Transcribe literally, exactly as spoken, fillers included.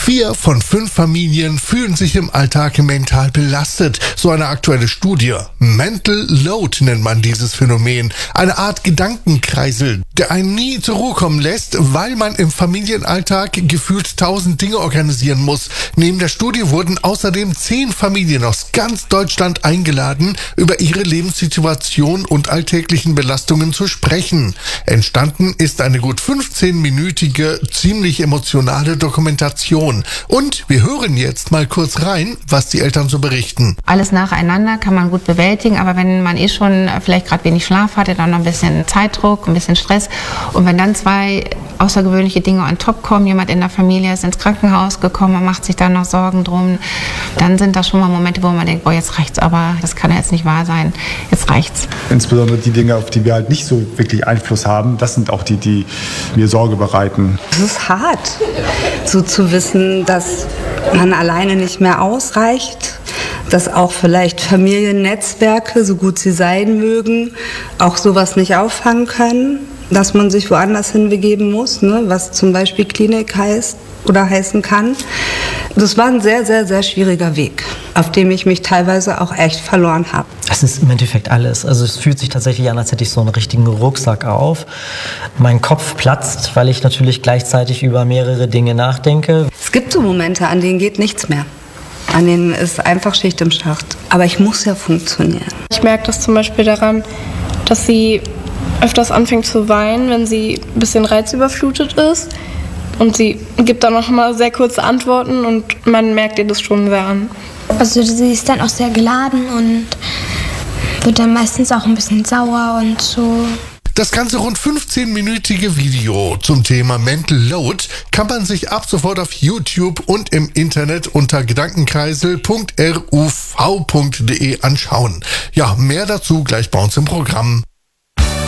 Vier von fünf Familien fühlen sich im Alltag mental belastet. So eine aktuelle Studie. Mental Load nennt man dieses Phänomen. Eine Art Gedankenkreisel, der einen nie zur Ruhe kommen lässt, weil man im Familienalltag gefühlt tausend Dinge organisieren muss. Neben der Studie wurden außerdem zehn Familien aus ganz Deutschland eingeladen, über ihre Lebenssituation und alltäglichen Belastungen zu sprechen. Entstanden ist eine gut fünfzehnminütige, ziemlich emotionale Dokumentation. Und wir hören jetzt mal kurz rein, was die Eltern so berichten. Alles nacheinander kann man gut bewältigen, aber wenn man eh schon vielleicht gerade wenig Schlaf hatte, dann noch ein bisschen Zeitdruck, ein bisschen Stress und wenn dann zwei außergewöhnliche Dinge on top kommen, jemand in der Familie ist ins Krankenhaus gekommen, man macht sich dann noch Sorgen drum, dann sind das schon mal Momente, wo man denkt, boah, jetzt reicht's aber, das kann ja jetzt nicht wahr sein, jetzt reicht's. Insbesondere die Dinge, auf die wir halt nicht so wirklich Einfluss haben, das sind auch die, die mir Sorge bereiten. Es ist hart, so zu wissen, dass man alleine nicht mehr ausreicht, dass auch vielleicht Familiennetzwerke, so gut sie sein mögen, auch sowas nicht auffangen können, dass man sich woanders hinbegeben muss, ne, was zum Beispiel Klinik heißt oder heißen kann. Das war ein sehr, sehr, sehr schwieriger Weg, auf dem ich mich teilweise auch echt verloren habe. Es ist im Endeffekt alles. Also es fühlt sich tatsächlich an, als hätte ich so einen richtigen Rucksack auf. Mein Kopf platzt, weil ich natürlich gleichzeitig über mehrere Dinge nachdenke. Es gibt so Momente, an denen geht nichts mehr. An denen ist einfach Schicht im Schacht. Aber ich muss ja funktionieren. Ich merke das zum Beispiel daran, dass sie öfters anfängt zu weinen, wenn sie ein bisschen reizüberflutet ist. Und sie gibt dann noch mal sehr kurze Antworten und man merkt ihr das schon sehr an. Also sie ist dann auch sehr geladen und wird dann meistens auch ein bisschen sauer und so. Das ganze rund fünfzehnminütige Video zum Thema Mental Load kann man sich ab sofort auf YouTube und im Internet unter gedankenkreisel punkt ruv punkt de anschauen. Ja, mehr dazu gleich bei uns im Programm.